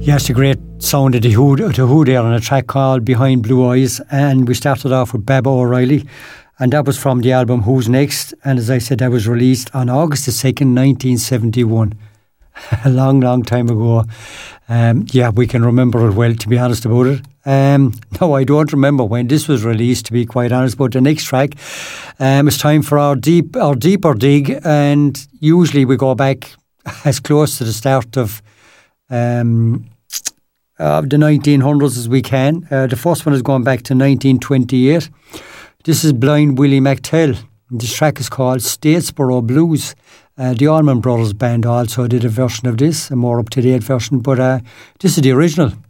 Yes, a great sound of the Who there on a track called Behind Blue Eyes, and we started off with Baba O'Reilly, and that was from the album Who's Next, and as I said, that was released on August the 2nd, 1971. A long, long time ago. Yeah, we can remember it well, to be honest about it. No, I don't remember when this was released, to be quite honest, but the next track, it's time for our deeper dig, and usually we go back as close to the start of the 1900s as we can. The first one is going back to 1928. This is Blind Willie McTell. This track is called Statesboro Blues. The Allman Brothers Band also did a version of this, a more up-to-date version, but this is the original.